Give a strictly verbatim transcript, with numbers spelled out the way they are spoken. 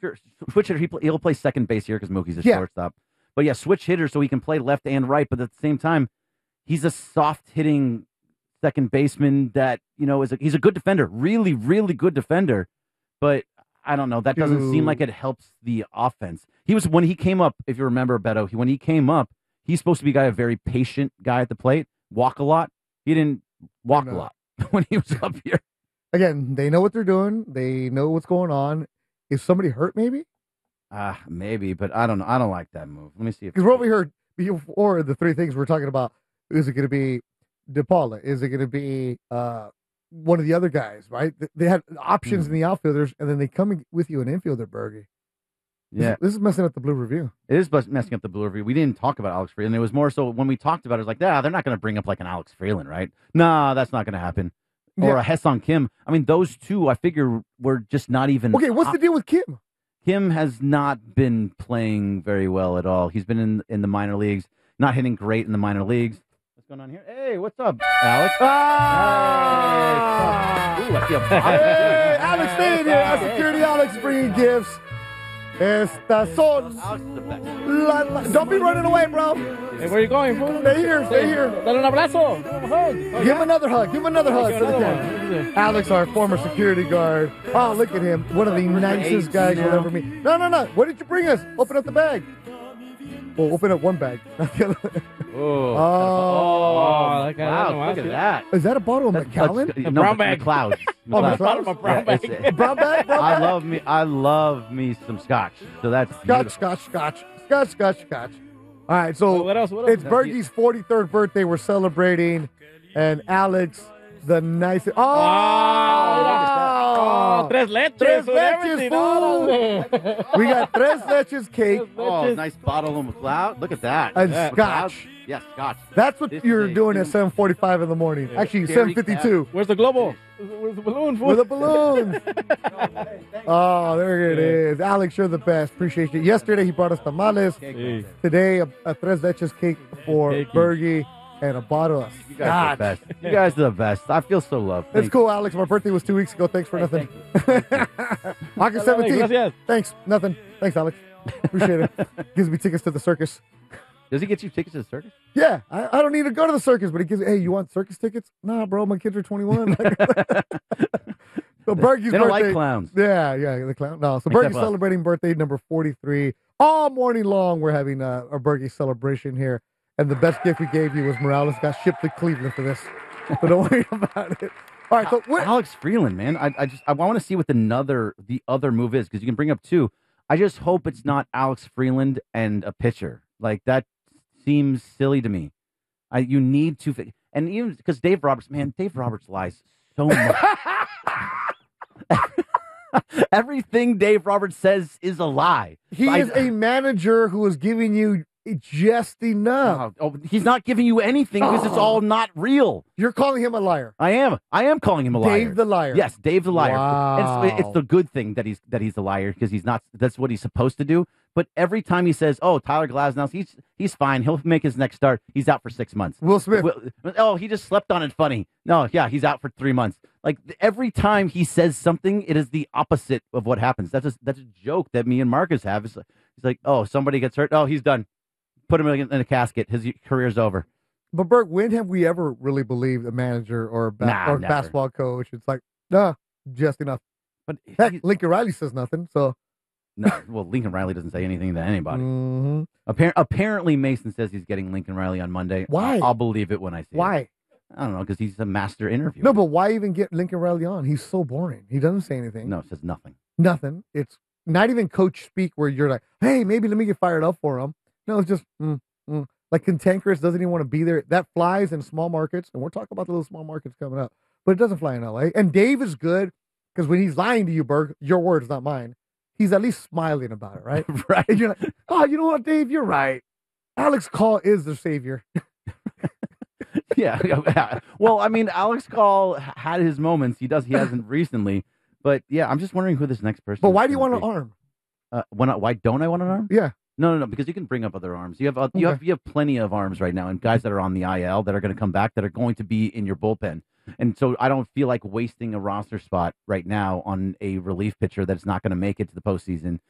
sure, switch hitter. He play, he'll play second base here because Mookie's a Yeah. shortstop. But yeah, switch hitter so he can play left and right. But at the same time, he's a soft hitting second baseman that you know is a, he's a good defender, really, really good defender. But I don't know. That doesn't Dude. seem like it helps the offense. He was when he came up. If you remember, Beto, he, when he came up, he's supposed to be a guy, a very patient guy at the plate, walk a lot. He didn't walk a No. lot when he was up here. Again, they know what they're doing. They know what's going on. Is somebody hurt, maybe? Ah, maybe, but I don't know. I don't like that move. Let me see if Because we're over here before the three things we're talking about. Is it going to be DePaula? Is it going to be uh, one of the other guys, right? Th- They had options in the outfielders, and then they come in with you an infielder, Bergie. This- Yeah. This is messing up the blue review. It is bus- messing up the blue review. We didn't talk about Alex Freeland. It was more so when we talked about it, it was like, yeah, they're not going to bring up like an Alex Freeland, right? Nah, that's not going to happen. Or Yeah. a Hesson Kim. I mean, those two, I figure, were just not even. Okay, what's the deal with Kim? Kim has not been playing very well at all. He's been in in the minor leagues, not hitting great in the minor leagues. What's going on here? Hey, what's up, Alex? Ah! Hey, ooh, I feel Hey, Alex, stay in here. Our security Alex bringing gifts. Estas son. La, la, don't be running away, bro. Hey, where are you going, fool? Stay here, stay here. Dale un abrazo. Give him a hug. Give him another hug. Give him another hug. Give for the another camera. one. Look at this. Alex, our former security guard. Oh, look at him. One of the nicest guys you'll ever meet. No, no, no. What did you bring us? Open up the bag. Well, open up one bag. Not the other. Oh, Oh. Oh, that guy wow, doesn't look watch at it. that. Is that a bottle of That's- Macallan? that's- A no, brown but bag. McLeod. Oh, McLeod. McLeod? A brown Yeah, bag. it's- Brown bag? Brown I bag? love me. I love me some scotch. So that's Scotch, beautiful. scotch, scotch. Scotch, scotch, scotch. All right, so What else? What else? it's Bergie's forty-third birthday. We're celebrating. And Alex, the nicest. Oh! Oh, tres leches. Tres with leches, everything. fool. Órale. We got tres leches cake. Oh, nice bottle of McLeod. Look at that. And Yeah. scotch. McLeod. Yeah, scotch. That's what This you're is a doing at huge- seven forty-five in the morning. Actually, Scary seven fifty-two. Where's the globo? Where's the balloon, fool? With a balloon. Oh, there it is. Alex, you're the best. Appreciate you. Yesterday, he brought us tamales. Hey. Today, a, a tres leches cake for Cakey. Bergie and a bottle of You guys are scotch. the best. You guys are the best. I feel so loved. It's Thank cool, Alex. My birthday was two weeks ago. Thanks for nothing. August Dale, seventeenth. gracias. Thanks. Nothing. Thanks, Alex. Appreciate it. Gives me tickets to the circus. you. Does he get you tickets to the circus? Yeah, I, I don't need to go to the circus, but he gives. Hey, you want circus tickets? Nah, bro, my kids are twenty-one. So Bergie's They don't birthday. like clowns. Yeah, yeah, the clown. No, so Except Bergie's us. celebrating birthday number forty-three. All morning long, we're having uh, our Bergie celebration here. And the best gift we gave you was Morales got shipped to Cleveland for this. So don't worry about it. All right, so what? Alex Freeland, man. I, I just I want to see what the another the other move is because you can bring up two. I just hope it's not Alex Freeland and a pitcher. Like that seems silly to me. I you need to fi- and even because Dave Roberts, man, Dave Roberts lies so much. Everything Dave Roberts says is a lie. He I- is a manager who is giving you just enough. Oh, oh, he's not giving you anything because it's all not real. You're calling him a liar. I am. I am calling him a liar. Dave the liar. Yes, Dave the liar. Wow. It's, it's the good thing that he's that he's a liar because he's not. That's what he's supposed to do. But every time he says, "Oh, Tyler Glasnow, he's he's fine. He'll make his next start. He's out for six months." Will Smith. Will- oh, he just slept on it. Funny. No, yeah, he's out for three months. Like every time he says something, it is the opposite of what happens. That's a, that's a joke that me and Marcus have. It's like, he's like, "Oh, somebody gets hurt. Oh, he's done. Put him in a casket. His career's over." But Bert, when have we ever really believed a manager or a ba- Nah, or never. basketball coach? It's like, nah, just enough. But Heck, he- Lincoln Riley says nothing. So no, well, Lincoln Riley doesn't say anything to anybody. mhm. Appar- apparently, Mason says he's getting Lincoln Riley on Monday. Why? I'll, I'll believe it when I see it. Why? I don't know, because he's a master interviewer. No, but why even get Lincoln Riley on? He's so boring. He doesn't say anything. No, it says nothing. Nothing. It's not even coach speak where you're like, hey, maybe let me get fired up for him. No, it's just mm, mm. like Cantankerous doesn't even want to be there. That flies in small markets, and we're talking about the little small markets coming up, but it doesn't fly in L A. And Dave is good because when he's lying to you, Berg, your words, not mine. He's at least smiling about it, right? Right. And you're like, oh, you know what, Dave? You're right. Alex Call is the savior. Yeah. yeah. Well, I mean, Alex Call h- had his moments. He does. He hasn't recently. But yeah, I'm just wondering who this next person. But is why do you gonna want an be. arm? Uh, when I, why don't I want an arm? Yeah. No, no, no. Because you can bring up other arms. You have uh, you Okay. have you have plenty of arms right now, and guys that are on the I L that are going to come back that are going to be in your bullpen. And so I don't feel like wasting a roster spot right now on a relief pitcher that's not going to make it to the postseason